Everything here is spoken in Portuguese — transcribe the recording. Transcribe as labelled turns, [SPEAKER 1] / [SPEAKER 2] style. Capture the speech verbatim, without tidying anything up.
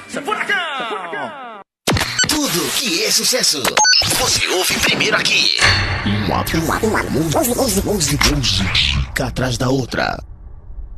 [SPEAKER 1] Furacão!
[SPEAKER 2] Tudo que é sucesso, você ouve primeiro aqui. Uma, uma, uma, música atrás da outra.